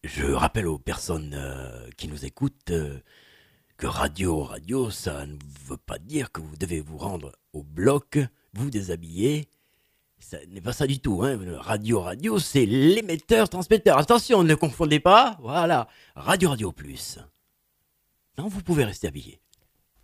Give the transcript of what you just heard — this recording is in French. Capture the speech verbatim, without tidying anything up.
Je rappelle aux personnes euh, qui nous écoutent euh, que radio, radio, ça ne veut pas dire que vous devez vous rendre au bloc, vous déshabiller. Ça n'est pas ça du tout. Hein. Radio, radio, c'est l'émetteur, transmetteur. Attention, ne confondez pas. Voilà. Radio, radio plus. Non, vous pouvez rester habillé.